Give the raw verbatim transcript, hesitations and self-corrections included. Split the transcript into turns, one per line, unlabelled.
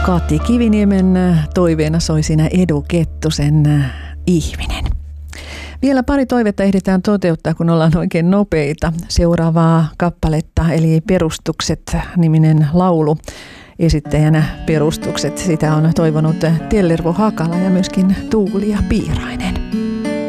Kati Kiviniemen toiveena soi siinä Edu Kettusen Ihminen. Vielä pari toivetta ehditään toteuttaa, kun ollaan oikein nopeita. Seuraavaa kappaletta, eli Perustukset-niminen laulu. Esittäjänä Perustukset. Sitä on toivonut Tellervo Hakala ja myöskin Tuulia Piirainen.